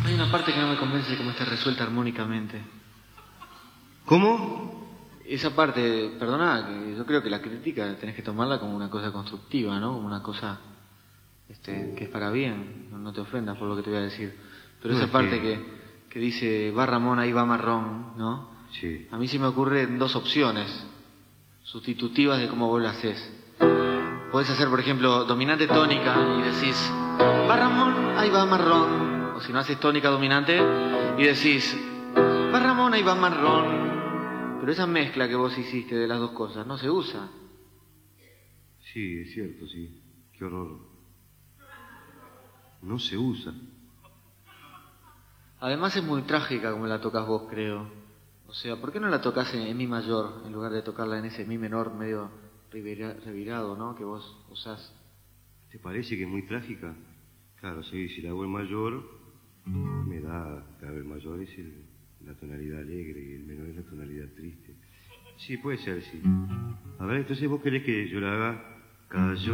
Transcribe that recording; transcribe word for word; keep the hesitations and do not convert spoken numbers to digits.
Hay una parte que no me convence de cómo está resuelta armónicamente. ¿Cómo? Esa parte, perdona, que yo creo que la crítica tenés que tomarla como una cosa constructiva, ¿no? Como una cosa este, que es para bien. No, no te ofendas por lo que te voy a decir. Pero No, esa es parte que... que, que dice, va Ramón, ahí va Marrón, ¿no? Sí. A mí se me ocurren dos opciones sustitutivas de cómo vos lo haces. Podés hacer, por ejemplo, dominante tónica y decís, va Ramón, ahí va Marrón. O si no haces tónica dominante y decís, va Ramón, ahí va Marrón. Pero esa mezcla que vos hiciste de las dos cosas no se usa. Sí, es cierto, sí. Qué horror. No se usa. Además es muy trágica como la tocas vos, creo. O sea, ¿por qué no la tocas en, en mi mayor en lugar de tocarla en ese mi menor medio revira, revirado, ¿no? Que vos usás. ¿Te parece que es muy trágica? Claro, sí, si la hago en mayor, me da... Claro, el mayor es el, la tonalidad alegre y el menor es la tonalidad triste. Sí, puede ser, sí. A ver, entonces vos querés que yo la haga... Cayó